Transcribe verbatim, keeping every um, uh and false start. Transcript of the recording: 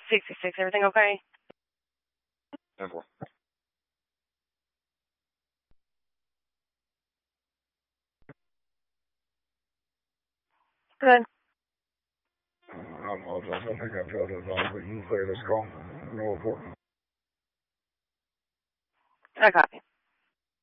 sixty-six, everything okay? ten four. Good. I apologize. I think I felt it all, but you can clear this call. No report. I copy.